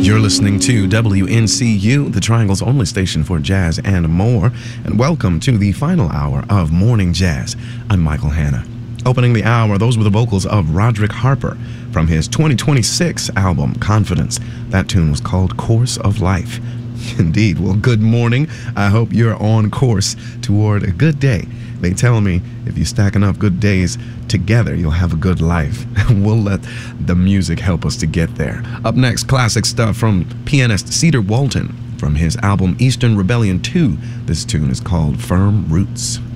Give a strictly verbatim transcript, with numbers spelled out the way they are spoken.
You're listening to W N C U, the Triangle's only station for jazz and more, and welcome to the final hour of Morning Jazz. I'm Michael Hanna. Opening the hour, those were the vocals of Roderick Harper from his twenty twenty-six album, Confidence. That tune was called Course of Life. Indeed. Well, good morning. I hope you're on course toward a good day. They tell me if you stack enough good days together, you'll have a good life. We'll let the music help us to get there. Up next, classic stuff from pianist Cedar Walton from his album Eastern Rebellion two. This tune is called Firm Roots.